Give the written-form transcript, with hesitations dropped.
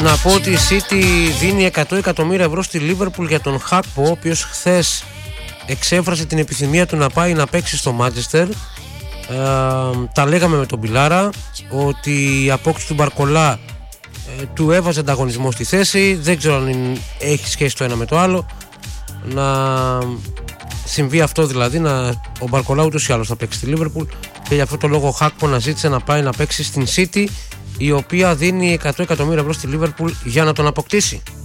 Να πω ότι η City δίνει 100 εκατομμύρια ευρώ στη Liverpool για τον Χάκπο, ο οποίος χθες εξέφρασε την επιθυμία του να πάει να παίξει στο Manchester. Τα λέγαμε με τον Πιλάρα ότι η απόκτηση του Μπαρκολά του έβαζε ανταγωνισμό στη θέση. Δεν ξέρω αν έχει σχέση το ένα με το άλλο, να συμβεί αυτό, δηλαδή ο Μπαρκολά ούτως ή άλλως θα παίξει στη Liverpool, και γι' αυτό το λόγο ο Χάκπο να ζήτησε να πάει να παίξει στην City, η οποία δίνει 100 εκατομμύρια ευρώ στη Liverpool για να τον αποκτήσει.